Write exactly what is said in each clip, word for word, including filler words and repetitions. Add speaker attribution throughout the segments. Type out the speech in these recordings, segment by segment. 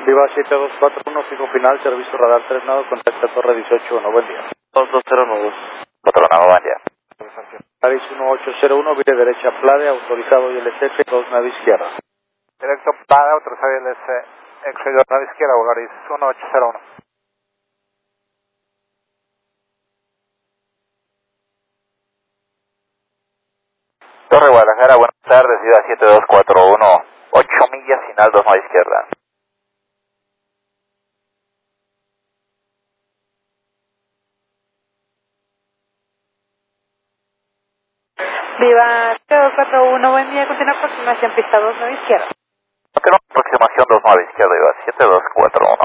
Speaker 1: Viva siete dos cuatro uno, fijo final, servicio radar tres nado, contacta Torre dieciocho uno, buen día.
Speaker 2: dos dos cero nueve.
Speaker 3: Otro nado, buen día.
Speaker 1: Paris uno ocho cero uno, vía derecha Plade, autorizado I L S F, dos nave izquierda.
Speaker 4: Directo Plade, autorizado I L S F, exterior nave izquierda, Volaris uno ocho cero uno.
Speaker 3: Torre Guadalajara, buenas tardes, Ciudad siete dos cuatro uno, ocho millas, final dos nave izquierda.
Speaker 5: Viva siete dos cuatro uno, buen día, continúa aproximación pista dos nave izquierda.
Speaker 3: Continúa aproximación dos nave izquierda, Viva siete dos cuatro uno.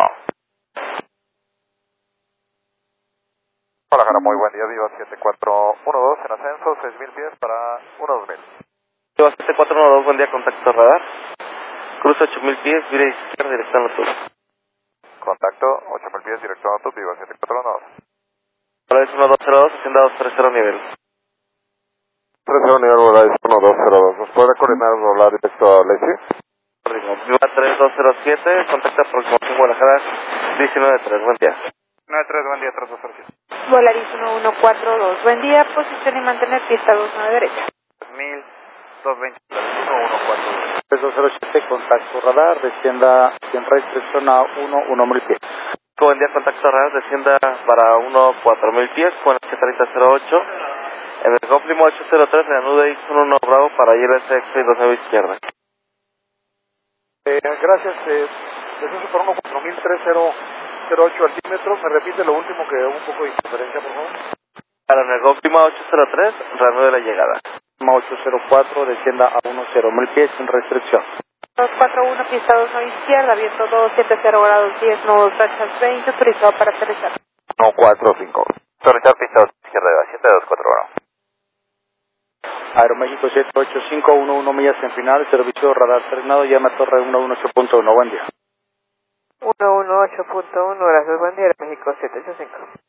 Speaker 4: Guadalajara, muy buen día, Viva siete cuatro uno dos, en ascenso, seis mil pies para uno dos mil.
Speaker 2: Viva siete cuatro uno dos, buen día, contacto radar. Cruza ocho mil pies, vía izquierda, dirección a sur.
Speaker 4: Contacto, ocho mil pies, directo a tu, Viva siete cuatro uno dos.
Speaker 2: Volaris uno dos cero dos, hacienda dos tres cero nivel.
Speaker 4: tres cero nivel, Volaris uno dos cero dos. ¿Nos puede coordinar volar directo a Lacey?
Speaker 2: Viva tres dos cero siete, contacta aproximación Guadalajara diecinueve tres, buen día.
Speaker 4: nueve tres, buen día, tres dos cero siete.
Speaker 5: Volaris uno uno cuatro dos, buen día, posición y mantener pista dos nueve derecha.
Speaker 4: mil doscientos veinte, uno uno cuatro dos.
Speaker 1: tres dos cero siete, contacto radar, descienda sin restricción a uno uno mil pies.
Speaker 2: Buen día, contacto radar, descienda para uno cuatro mil pies, con el H treinta cero ocho. En el Conflimo ocho cero tres, reanude X uno Bravo para I L S X dos nueve izquierda.
Speaker 4: Eh, gracias, eh, descenso por uno cuatro mil tres cero cero ocho altímetros. ¿Me repite lo último que hubo un poco de interferencia, por favor?
Speaker 2: Para el Conflimo ocho cero tres, reanude la llegada.
Speaker 1: ocho cero cuatro, descienda a uno cero mil pies sin restricción.
Speaker 5: dos cuatro uno, pista dos nueve izquierda, viento dos siete cero grados diez, nudos rachas veinte, autorizado para aterrizar.
Speaker 3: uno cuatro cinco. Autorizar pista dos izquierda, Viva siete dos cuatro uno.
Speaker 1: Aeroméxico siete ocho cinco uno uno millas en final, servicio radar tres nado, llama a Torre uno uno ocho punto uno, buen día.
Speaker 5: uno uno ocho punto uno, gracias, buen día, México siete ocho cinco.